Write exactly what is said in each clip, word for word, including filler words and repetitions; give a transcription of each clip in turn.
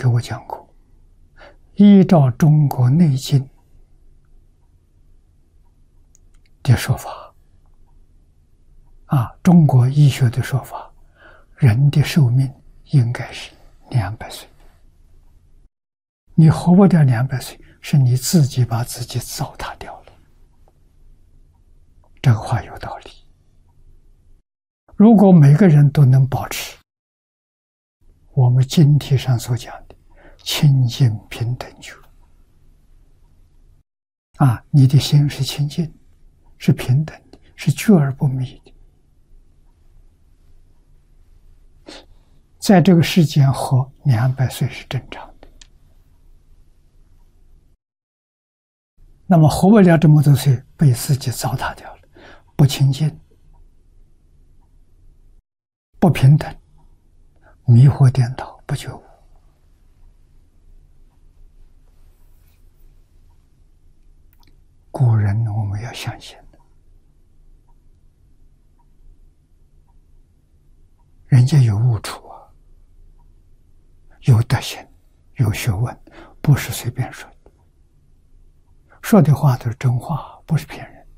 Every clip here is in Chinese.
给我讲过，依照中国内经的说法，啊，中国医学的说法，人的寿命应该是两百岁。你活不掉两百岁，是你自己把自己糟蹋掉了。这个话有道理。如果每个人都能保持我们经题上所讲的清净平等觉，啊，你的心是清净，是平等的，是觉而不迷的，在这个世间活两百岁是正常的。那么活不了这么多岁，被自己糟蹋掉了，不清净，不平等，迷惑颠倒，不觉悟。古人我们要相信，人家有悟处啊，有德行，有学问，不是随便说的，说的话都是真话，不是骗人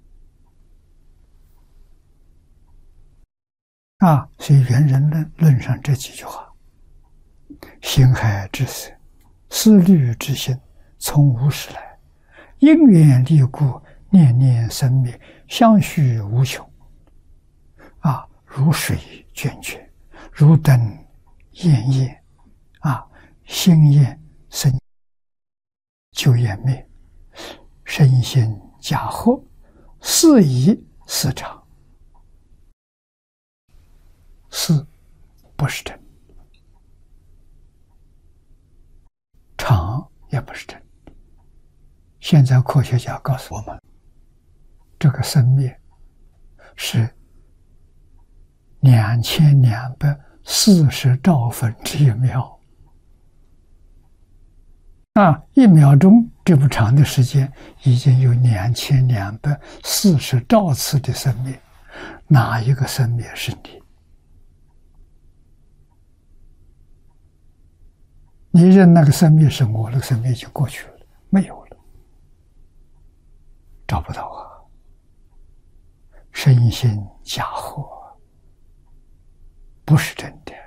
啊。所以猿人论论上这几句话：形骸之色，思虑之心，从无始来，因缘力故，念念生灭，相续无穷。啊，如水涓涓，如灯焰焰，啊，心焰生就焰灭，身心假合，四宜四常。四不是真，常也不是真。现在科学家告诉我们，这个生灭是两千两百四十兆分之一秒。啊，一秒钟这么长的时间，已经有两千两百四十兆次的生灭，哪一个生灭是你？你认那个生灭是我，那个生灭已经过去了，没有了，找不到啊。身心假合，不是真的。